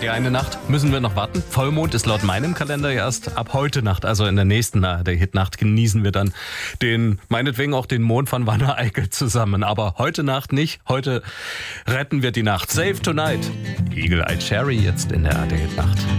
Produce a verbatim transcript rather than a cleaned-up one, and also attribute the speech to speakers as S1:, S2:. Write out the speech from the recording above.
S1: die eine Nacht müssen wir noch warten. Vollmond ist laut meinem Kalender erst ab heute Nacht, also in der nächsten A R D-Hit-Nacht genießen wir dann den, meinetwegen auch den Mond von Wanne Eickel zusammen. Aber heute Nacht nicht. Heute retten wir die Nacht. Save Tonight. Eagle Eye Cherry jetzt in der A R D-Hit-Nacht.